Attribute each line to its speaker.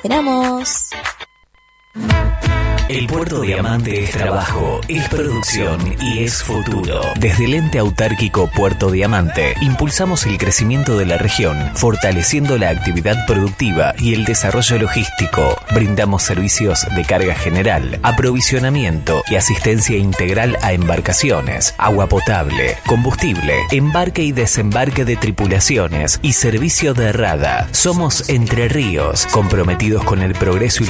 Speaker 1: esperamos.
Speaker 2: El Puerto Diamante es trabajo, es producción y es futuro. Desde el ente autárquico Puerto Diamante, impulsamos el crecimiento de la región, fortaleciendo la actividad productiva y el desarrollo logístico. Brindamos servicios de carga general, aprovisionamiento y asistencia integral a embarcaciones, agua potable, combustible, embarque y desembarque de tripulaciones y servicio de rada. Somos Entre Ríos, comprometidos con el progreso y